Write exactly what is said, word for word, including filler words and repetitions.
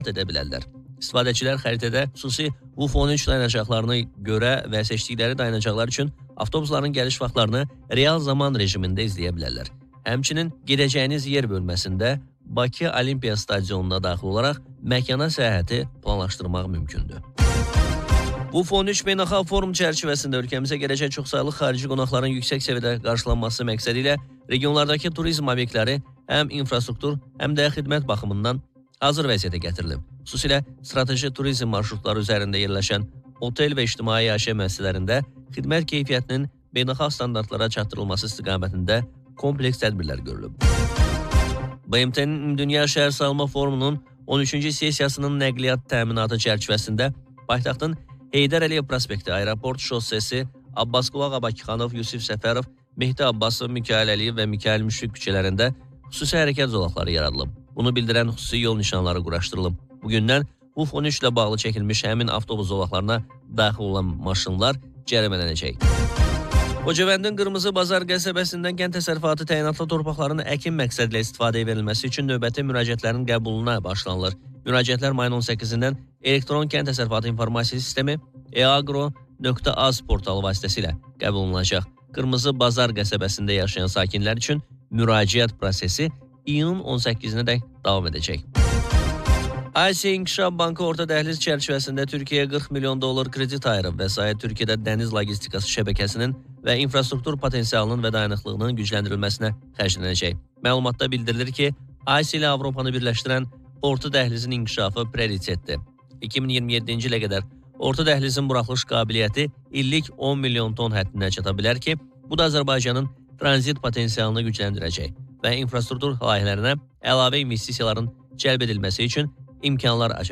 edə bilərlər. İstifadəçilər xəritədə xüsusi U F on üç dayanacaqlarını görə və seçdikləri dayanacaqlar üçün avtobusların gəliş vaxtlarını real zaman rejimində izləyə bilərlər. Həmçinin gedəcəyiniz yer bölməsində Bakı Olimpiya Stadionuna daxil olaraq məkana səyahəti planlaşdırmaq mümkündür. U F on üç beynəlxalq forum çərçivəsində ölkəmizə gələcək çoxsaylı xarici qonaqların yüksək səviyyədə qarşılanması məqsədi ilə regionlardakı turizm obyektləri həm infrastruktur, həm də xidmət baxımından hazır vəziyyətə gətirilib. Xüsusilə strateji turizm marşrutları üzərində yerləşən otel və ictimai yaşayış müəssisələrində xidmət keyfiyyətinin beynəlxalq standartlara çatdırılması istiqamətində kompleks tədbirlər görülüb. B M T-nin Dünya Şəhər Salma Forumunun on üçüncü sessiyasının nəqliyyat təminatı çərçivəsində paytaxtın Heydər Əliyev prospekti, Aeroport şossesi, Abbasqulu Bakıxanov, Yusif Səfərov, Mehdi Abbasov, Mikail Əliyev və Mikail Müşfiq küçələrində xüsusi hərəkət zolaqları yaradılıb. Bunu bildirən xüsusi yol nişanları quraşdırılıb. Bugündən U F on üç ilə bağlı çəkilmiş həmin avtobus zolaqlarına daxil olan maşınlar cərimələnəcək. Xocavəndin Qırmızı Bazar qəsəbəsindən kənd təsərrüfatı təyinatlı torpaqların əkin məqsədlə istifadəyə verilməsi üçün növbəti müraciətlərin qəbuluna başlanılır. Müraciətlər mayın on səkkizindən elektron kənd təsərrüfatı informasiya sistemi e agro nöqtə az portalı vasitəsilə qəbul olunacaq. Qırmızı Bazar qəsəbəsində yaşayan sakinlər üçün müraciət prosesi iyunun on səkkizinə dək davam edəcək. Asiya İnkişaf Bankı orta dəhliz çərçivəsində Türkiyəyə qırx milyon dollar kredit ayırıb. Vəsait Türkiyədə dəniz logistikası şəbəkəsinin və infrastruktur potensialının və dayanıqlığının gücləndirilməsinə xərclənəcək. Məlumatda bildirilir ki, Asiya ilə Avropanı birləşdirən orta dəhlizin inkişafı prioritetdir. iki min iyirmi yeddinci ilə qədər orta dəhlizin buraxılış qabiliyyəti illik on milyon ton həddinə çata bilər ki, bu da Azərbaycanın tranzit potensialını gücləndirəcək və infrastruktur layihələrinə əlavə investisiyaların cəlb edilməsi üçün imkanlar açacaq.